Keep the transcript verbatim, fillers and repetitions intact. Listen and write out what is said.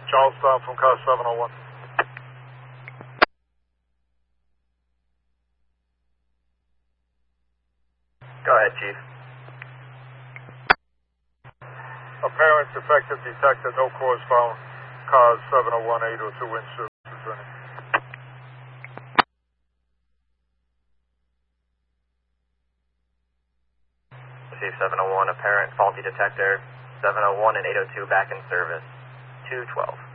Charlestown from car seven oh one. Go ahead, Chief. Apparent defective detected, no cause found. Car seven oh one, eight oh two in service returning. Chief seven oh one, apparent faulty detector. seven oh one and eight oh two back in service. two twelve.